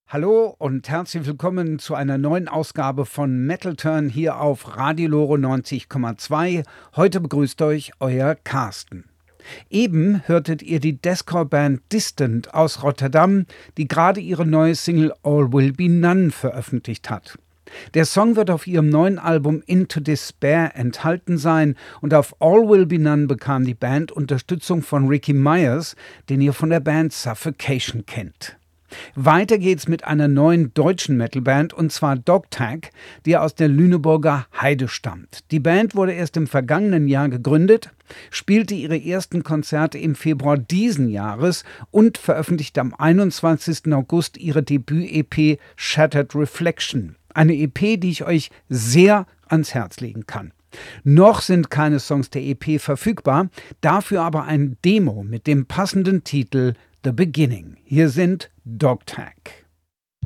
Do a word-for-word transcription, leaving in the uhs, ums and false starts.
Hallo und herzlich willkommen zu einer neuen Ausgabe von Metal Turn hier auf Radio Lore neunzig Komma zwei. Heute begrüßt euch euer Carsten. Eben hörtet ihr die Deathcore-Band Distant aus Rotterdam, die gerade ihre neue Single All Will Be None veröffentlicht hat. Der Song wird auf ihrem neuen Album Into Despair enthalten sein und auf All Will Be None bekam die Band Unterstützung von Ricky Myers, den ihr von der Band Suffocation kennt. Weiter geht's mit einer neuen deutschen Metalband, und zwar Dogtag, die aus der Lüneburger Heide stammt. Die Band wurde erst im vergangenen Jahr gegründet, spielte ihre ersten Konzerte im Februar diesen Jahres und veröffentlichte am einundzwanzigsten August ihre Debüt-E P Shattered Reflection. Eine E P, die ich euch sehr ans Herz legen kann. Noch sind keine Songs der E P verfügbar, dafür aber ein Demo mit dem passenden Titel The Beginning. Hier sind Dogtag.